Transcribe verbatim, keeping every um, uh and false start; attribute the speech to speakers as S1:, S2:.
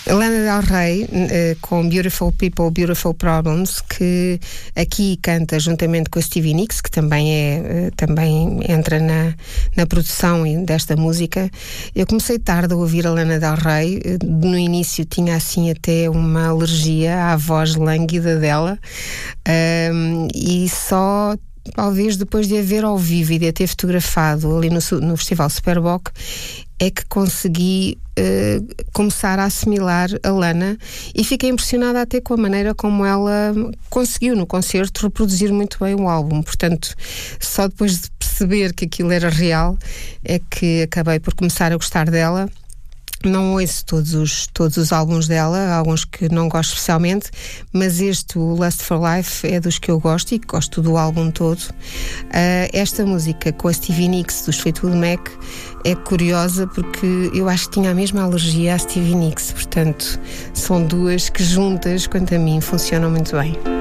S1: Lana Del Rey, uh, com Beautiful People, Beautiful Problems, que aqui canta juntamente com a Stevie Nicks, que também, é, uh, também entra na, na produção desta música. Eu comecei tarde a ouvir a Lana Del Rey. No início tinha assim até uma alergia à voz lânguida dela, um, e só talvez depois de a ver ao vivo e de a ter fotografado ali no, no Festival Superboc é que consegui uh, começar a assimilar a Lana, e fiquei impressionada até com a maneira como ela conseguiu no concerto reproduzir muito bem o álbum. Portanto, só depois de perceber que aquilo era real é que acabei por começar a gostar dela. Não ouço todos os, todos os álbuns dela, há alguns que não gosto especialmente, mas este, o Lust for Life, é dos que eu gosto e gosto do álbum todo. Uh, esta música com a Stevie Nicks dos Fleetwood Mac é curiosa porque eu acho que tinha a mesma alergia à Stevie Nicks, portanto são duas que juntas, quanto a mim, funcionam muito bem.